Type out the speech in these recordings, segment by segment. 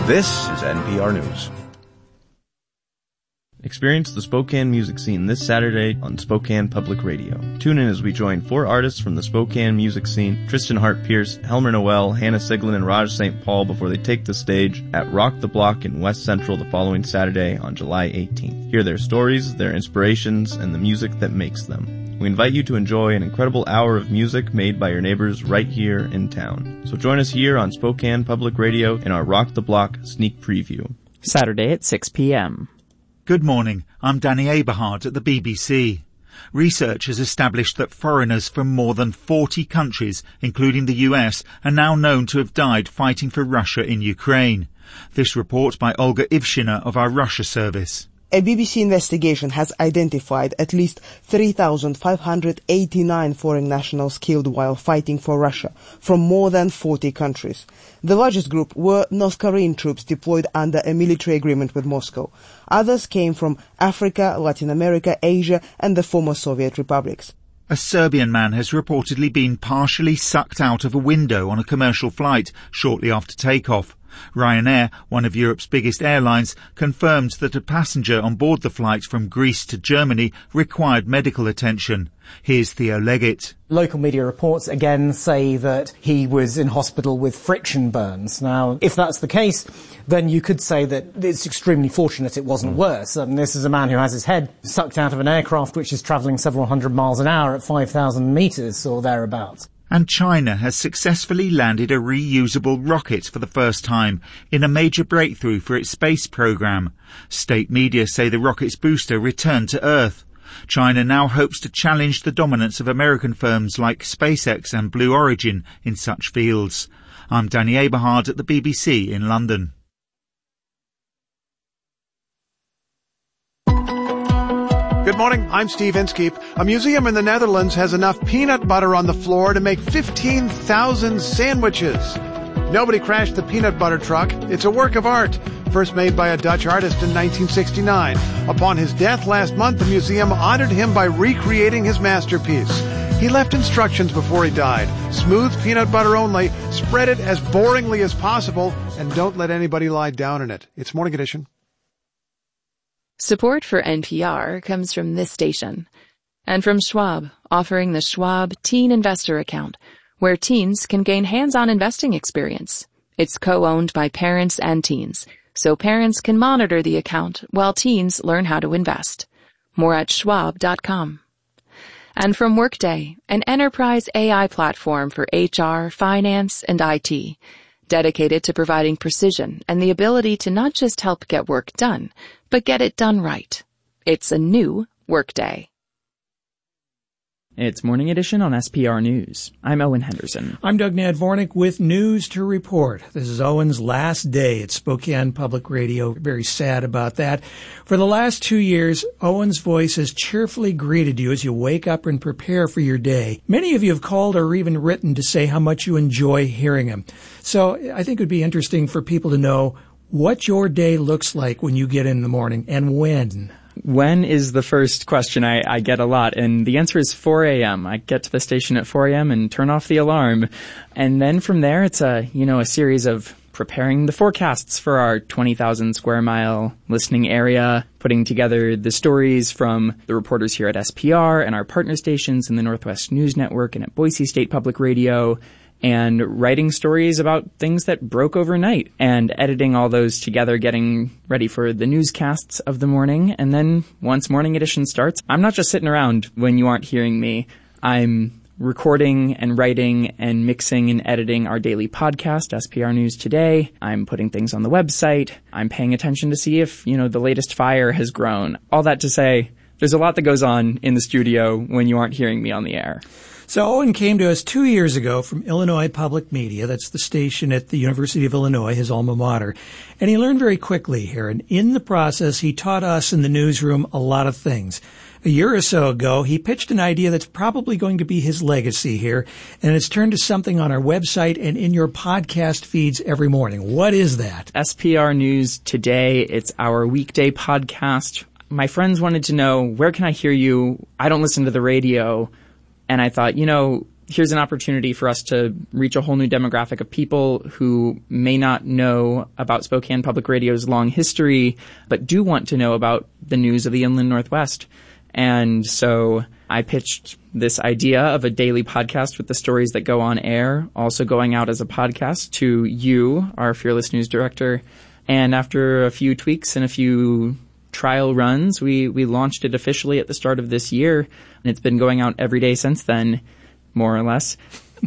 This is NPR News. Experience the Spokane music scene this Saturday on Spokane Public Radio. Tune in as we join 4 artists from the Spokane music scene, Tristan Hart-Pierce, Helmer Noel, Hannah Siglin, and Raj St. Paul, before they take the stage at Rock the Block in West Central the following Saturday on July 18th. Hear their stories, their inspirations, and the music that makes them. We invite you to enjoy an incredible hour of music made by your neighbors right here in town. So join us here on Spokane Public Radio in our Rock the Block sneak preview. Saturday at 6 p.m. Good morning, I'm Danny Aberhard at the BBC. Research has established that foreigners from more than 40 countries, including the US, are now known to have died fighting for Russia in Ukraine. This report by Olga Ivshina of our Russia service. A BBC investigation has identified at least 3,589 foreign nationals killed while fighting for Russia from more than 40 countries. The largest group were North Korean troops deployed under a military agreement with Moscow. Others came from Africa, Latin America, Asia, and the former Soviet republics. A Serbian man has reportedly been partially sucked out of a window on a commercial flight shortly after takeoff. Ryanair, one of Europe's biggest airlines, confirmed that a passenger on board the flight from Greece to Germany required medical attention. Here's Theo Leggett. Local media reports again say that he was in hospital with friction burns. Now, if that's the case, then you could say that it's extremely fortunate it wasn't worse. This is a man who has his head sucked out of an aircraft which is travelling several hundred miles an hour at 5,000 metres or thereabouts. And China has successfully landed a reusable rocket for the first time in a major breakthrough for its space program. State media say the rocket's booster returned to Earth. China now hopes to challenge the dominance of American firms like SpaceX and Blue Origin in such fields. I'm Danny Aberhard at the BBC in London. Good morning, I'm Steve Inskeep. A museum in the Netherlands has enough peanut butter on the floor to make 15,000 sandwiches. Nobody crashed the peanut butter truck. It's a work of art, first made by a Dutch artist in 1969. Upon his death last month, the museum honored him by recreating his masterpiece. He left instructions before he died. Smooth peanut butter only, spread it as boringly as possible, and don't let anybody lie down in it. It's Morning Edition. Support for NPR comes from this station and from Schwab, offering the Schwab Teen Investor Account, where teens can gain hands-on investing experience. It's co-owned by parents and teens, so parents can monitor the account while teens learn how to invest. More at schwab.com. And from Workday, an enterprise AI platform for HR, finance, and IT, dedicated to providing precision and the ability to not just help get work done, but get it done right. It's a new Workday. It's Morning Edition on SPR News. I'm Owen Henderson. I'm Doug Nadvornik with news to report. This is Owen's last day at Spokane Public Radio. Very sad about that. For the last 2 years, Owen's voice has cheerfully greeted you as you wake up and prepare for your day. Many of you have called or even written to say how much you enjoy hearing him. So I think it would be interesting for people to know what your day looks like when you get in the morning and when. When is the first question I get a lot, and the answer is 4 a.m. I get to the station at 4 a.m. and turn off the alarm. And then from there, it's a series of preparing the forecasts for our 20,000 square mile listening area, putting together the stories from the reporters here at SPR and our partner stations in the Northwest News Network and at Boise State Public Radio, and writing stories about things that broke overnight and editing all those together, getting ready for the newscasts of the morning. And then once Morning Edition starts, I'm not just sitting around when you aren't hearing me. I'm recording and writing and mixing and editing our daily podcast, SPR News Today. I'm putting things on the website. I'm paying attention to see if, the latest fire has grown. All that to say, there's a lot that goes on in the studio when you aren't hearing me on the air. So Owen came to us 2 years ago from Illinois Public Media. That's the station at the University of Illinois, his alma mater. And he learned very quickly here. And in the process, he taught us in the newsroom a lot of things. A year or so ago, he pitched an idea that's probably going to be his legacy here. And it's turned to something on our website and in your podcast feeds every morning. What is that? SPR News Today. It's our weekday podcast. My friends wanted to know, where can I hear you? I don't listen to the radio. And I thought, here's an opportunity for us to reach a whole new demographic of people who may not know about Spokane Public Radio's long history, but do want to know about the news of the Inland Northwest. And so I pitched this idea of a daily podcast with the stories that go on air, also going out as a podcast to you, our fearless news director. And after a few tweaks and a few trial runs, we launched it officially at the start of this year, and it's been going out every day since then, more or less.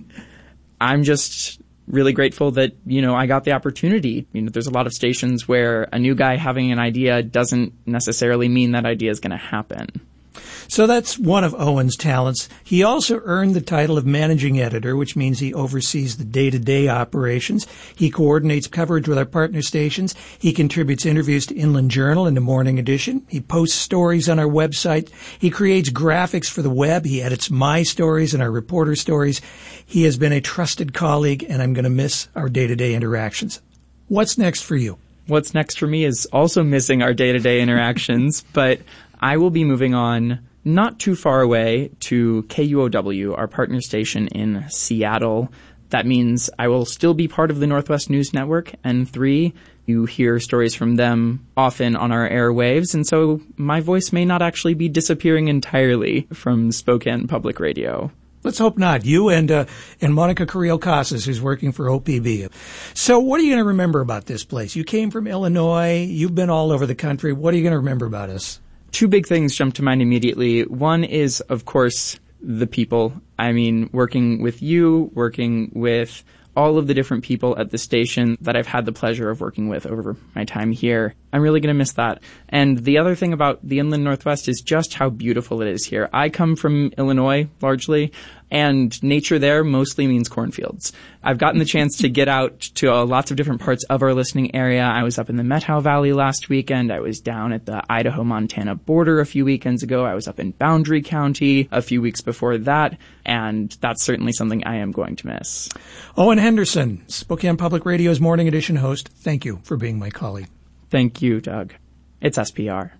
I'm just really grateful that, I got the opportunity. There's a lot of stations where a new guy having an idea doesn't necessarily mean that idea is going to happen. So that's one of Owen's talents. He also earned the title of managing editor, which means he oversees the day-to-day operations. He coordinates coverage with our partner stations. He contributes interviews to Inland Journal and the Morning Edition. He posts stories on our website. He creates graphics for the web. He edits my stories and our reporter stories. He has been a trusted colleague, and I'm going to miss our day-to-day interactions. What's next for you? What's next for me is also missing our day-to-day interactions, but I will be moving on not too far away to KUOW, our partner station in Seattle. That means I will still be part of the Northwest News Network, N3. You hear stories from them often on our airwaves, and so my voice may not actually be disappearing entirely from Spokane Public Radio. Let's hope not. You and Monica Carrillo-Casas, who's working for OPB. So what are you going to remember about this place? You came from Illinois. You've been all over the country. What are you going to remember about us? Two big things jump to mind immediately. One is, of course, the people. I mean, working with you, working with all of the different people at the station that I've had the pleasure of working with over my time here. I'm really going to miss that. And the other thing about the Inland Northwest is just how beautiful it is here. I come from Illinois, largely, and nature there mostly means cornfields. I've gotten the chance to get out to lots of different parts of our listening area. I was up in the Methow Valley last weekend. I was down at the Idaho-Montana border a few weekends ago. I was up in Boundary County a few weeks before that, and that's certainly something I am going to miss. Owen Henderson, Spokane Public Radio's Morning Edition host, thank you for being my colleague. Thank you, Doug. It's SPR.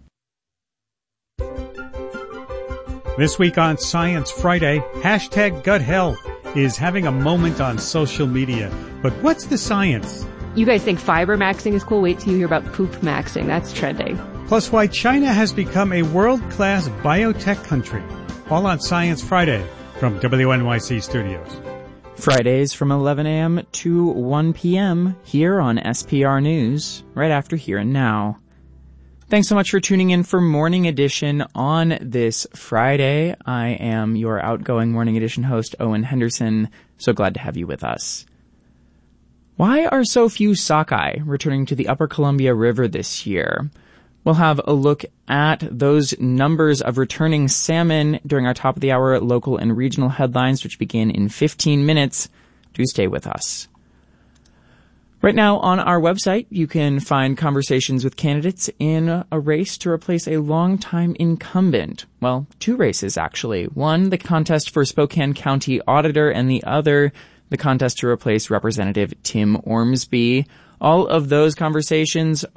This week on Science Friday, #GutHealth is having a moment on social media. But what's the science? You guys think fiber maxing is cool? Wait till you hear about poop maxing. That's trending. Plus why China has become a world-class biotech country. All on Science Friday from WNYC Studios. Fridays from 11 a.m. to 1 p.m. here on SPR News, right after Here and Now. Thanks so much for tuning in for Morning Edition on this Friday. I am your outgoing Morning Edition host, Owen Henderson. So glad to have you with us. Why are so few sockeye returning to the Upper Columbia River this year? We'll have a look at those numbers of returning salmon during our top of the hour local and regional headlines, which begin in 15 minutes. Do stay with us. Right now on our website, you can find conversations with candidates in a race to replace a longtime incumbent. Well, two races, actually. One, the contest for Spokane County Auditor, and the other, the contest to replace Representative Tim Ormsby. All of those conversations